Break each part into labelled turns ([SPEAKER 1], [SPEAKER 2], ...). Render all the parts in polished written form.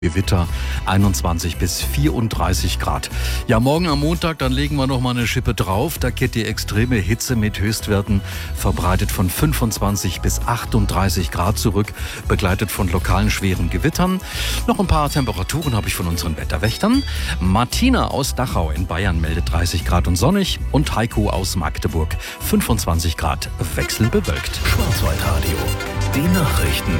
[SPEAKER 1] Gewitter 21 bis 34 Grad. Ja, morgen am Montag, dann legen wir noch mal eine Schippe drauf. Da geht die extreme Hitze mit Höchstwerten verbreitet von 25 bis 38 Grad zurück, begleitet von lokalen schweren Gewittern. Noch ein paar Temperaturen habe ich von unseren Wetterwächtern. Martina aus Dachau in Bayern meldet 30 Grad und sonnig und Heiko aus Magdeburg 25 Grad wechselbewölkt.
[SPEAKER 2] Schwarzwaldradio, die Nachrichten.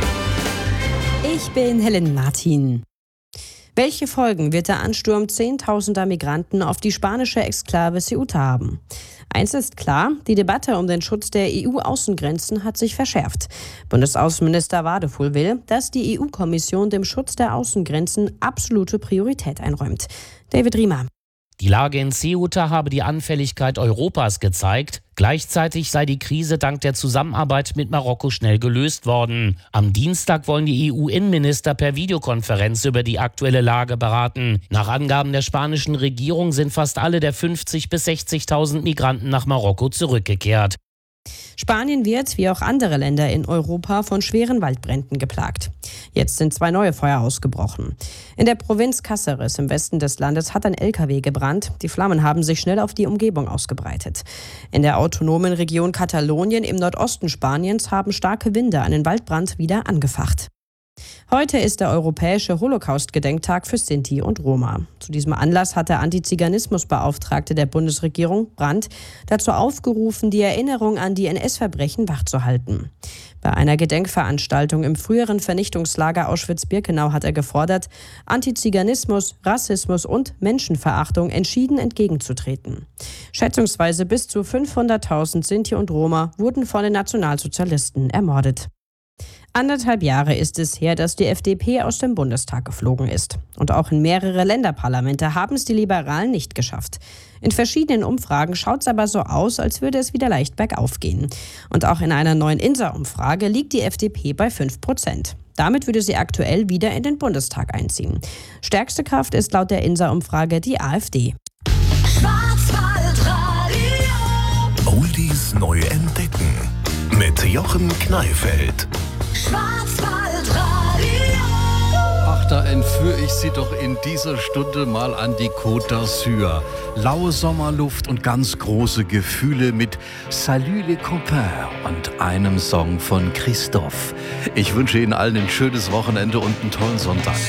[SPEAKER 3] Ich bin Helen Martin. Welche Folgen wird der Ansturm zehntausender Migranten auf die spanische Exklave Ceuta haben? Eins ist klar, die Debatte um den Schutz der EU-Außengrenzen hat sich verschärft. Bundesaußenminister Wadefuhl will, dass die EU-Kommission dem Schutz der Außengrenzen absolute Priorität einräumt. David Riemer.
[SPEAKER 4] Die Lage in Ceuta habe die Anfälligkeit Europas gezeigt. Gleichzeitig sei die Krise dank der Zusammenarbeit mit Marokko schnell gelöst worden. Am Dienstag wollen die EU-Innenminister per Videokonferenz über die aktuelle Lage beraten. Nach Angaben der spanischen Regierung sind fast alle der 50.000 bis 60.000 Migranten nach Marokko zurückgekehrt.
[SPEAKER 3] Spanien wird, wie auch andere Länder in Europa, von schweren Waldbränden geplagt. Jetzt sind 2 neue Feuer ausgebrochen. In der Provinz Cáceres im Westen des Landes hat ein LKW gebrannt. Die Flammen haben sich schnell auf die Umgebung ausgebreitet. In der autonomen Region Katalonien im Nordosten Spaniens haben starke Winde einen Waldbrand wieder angefacht. Heute ist der europäische Holocaust-Gedenktag für Sinti und Roma. Zu diesem Anlass hat der Antiziganismusbeauftragte der Bundesregierung, Brandt, dazu aufgerufen, die Erinnerung an die NS-Verbrechen wachzuhalten. Bei einer Gedenkveranstaltung im früheren Vernichtungslager Auschwitz-Birkenau hat er gefordert, Antiziganismus, Rassismus und Menschenverachtung entschieden entgegenzutreten. Schätzungsweise bis zu 500.000 Sinti und Roma wurden von den Nationalsozialisten ermordet. 1,5 Jahre ist es her, dass die FDP aus dem Bundestag geflogen ist. Und auch in mehrere Länderparlamente haben es die Liberalen nicht geschafft. In verschiedenen Umfragen schaut es aber so aus, als würde es wieder leicht bergauf gehen. Und auch in einer neuen INSA-Umfrage liegt die FDP bei 5%. Damit würde sie aktuell wieder in den Bundestag einziehen. Stärkste Kraft ist laut der INSA-Umfrage die AfD.
[SPEAKER 2] Oldies neu entdecken mit Jochen Kneifeld.
[SPEAKER 1] Ach, da entführe ich Sie doch in dieser Stunde mal an die Côte d'Azur. Laue Sommerluft und ganz große Gefühle mit Salut les copains und einem Song von Christoph. Ich wünsche Ihnen allen ein schönes Wochenende und einen tollen Sonntag.